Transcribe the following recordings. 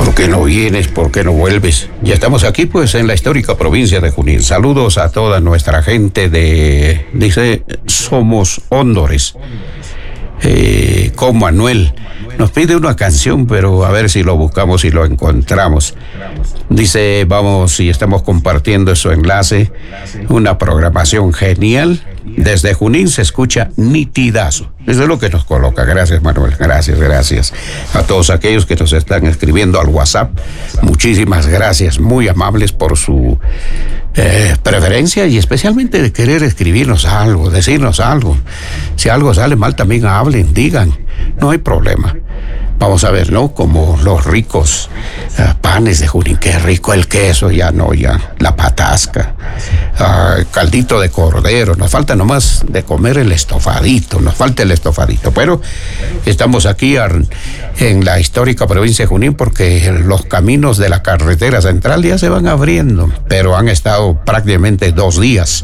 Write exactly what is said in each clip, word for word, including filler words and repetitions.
¿Por qué no vienes? ¿Por qué no vuelves? Ya estamos aquí, pues, en la histórica provincia de Junín. Saludos a toda nuestra gente de, dice, Somos Hóndores. Eh, con Manuel. Nos pide una canción, pero a ver si lo buscamos y lo encontramos. Dice, vamos y estamos compartiendo su enlace. Una programación genial. Desde Junín se escucha nitidazo. Eso es lo que nos coloca. Gracias, Manuel. Gracias, gracias. A todos aquellos que nos están escribiendo al WhatsApp. Muchísimas gracias. Muy amables por su eh, preferencia y especialmente de querer escribirnos algo, decirnos algo. Si algo sale mal, también hablen, digan. No hay problema. Vamos a ver, ¿no? Como los ricos uh, panes de Junín, qué rico el queso, ya no, ya, la patasca, uh, caldito de cordero, nos falta nomás de comer el estofadito, nos falta el estofadito, pero estamos aquí ar, en la histórica provincia de Junín porque los caminos de la carretera central ya se van abriendo, pero han estado prácticamente dos días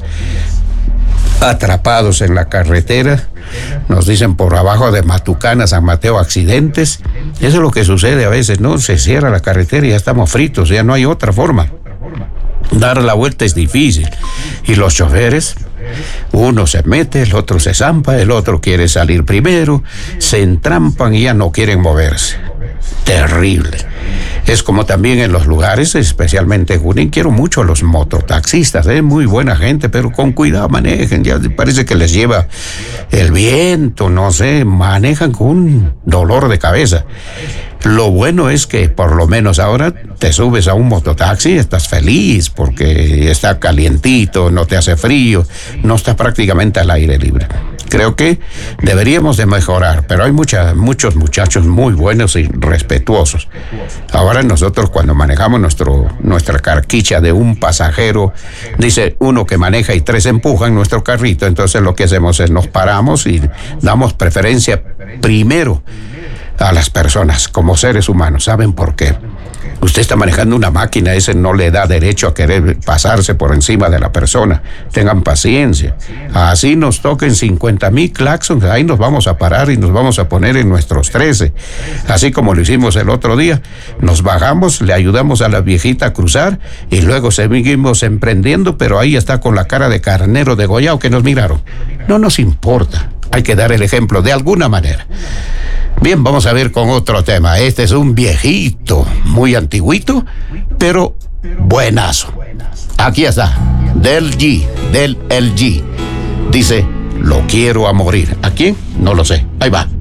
atrapados en la carretera. Nos dicen por abajo de Matucana, San Mateo, accidentes. Eso es lo que sucede a veces, ¿no? Se cierra la carretera y ya estamos fritos, ya no hay otra forma. Dar la vuelta es difícil. Y los choferes, uno se mete, el otro se zampa, el otro quiere salir primero, se entrampan y ya no quieren moverse. Terrible. Es como también en los lugares, especialmente en Junín, quiero mucho a los mototaxistas, es ¿eh? Muy buena gente, pero con cuidado manejen, ya parece que les lleva el viento, no sé, manejan con un dolor de cabeza. Lo bueno es que por lo menos ahora te subes a un mototaxi, estás feliz porque está calientito, no te hace frío, no estás prácticamente al aire libre. Creo que deberíamos de mejorar, pero hay mucha, muchos muchachos muy buenos y respetuosos. Ahora nosotros cuando manejamos nuestro, nuestra carquicha de un pasajero, dice uno que maneja y tres empujan nuestro carrito, entonces lo que hacemos es nos paramos y damos preferencia primero a las personas como seres humanos. ¿Saben por qué? Usted está manejando una máquina, ese no le da derecho a querer pasarse por encima de la persona. Tengan paciencia. Así nos toquen cincuenta mil claxons, ahí nos vamos a parar y nos vamos a poner en nuestros trece. Así como lo hicimos el otro día. Nos bajamos, le ayudamos a la viejita a cruzar y luego seguimos emprendiendo, pero ahí está con la cara de carnero degollado que nos miraron. No nos importa. Hay que dar el ejemplo de alguna manera. Bien, vamos a ver con otro tema. Este es un viejito, muy antiguito, pero buenazo. Aquí está, del G, del L G. Dice, lo quiero a morir. ¿A quién? No lo sé. Ahí va.